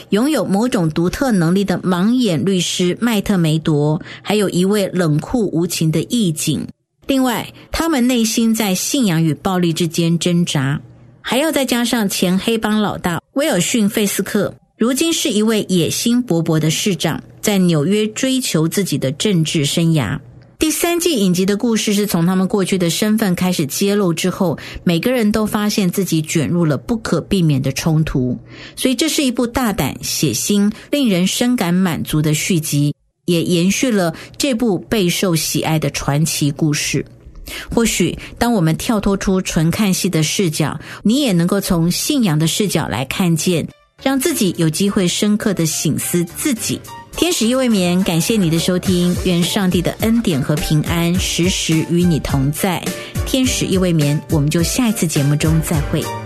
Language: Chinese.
拥有某种独特能力的盲眼律师麦特梅铎，还有一位冷酷无情的义警。另外，他们内心在信仰与暴力之间挣扎，还要再加上前黑帮老大威尔逊·费斯克，如今是一位野心勃勃的市长，在纽约追求自己的政治生涯。第3季影集的故事是从他们过去的身份开始揭露之后，每个人都发现自己卷入了不可避免的冲突，所以这是一部大胆、血腥、令人深感满足的续集，也延续了这部备受喜爱的传奇故事。或许当我们跳脱出纯看戏的视角，你也能够从信仰的视角来看见，让自己有机会深刻的省思自己。天使夜未眠，感谢你的收听，愿上帝的恩典和平安时时与你同在。天使夜未眠，我们就下一次节目中再会。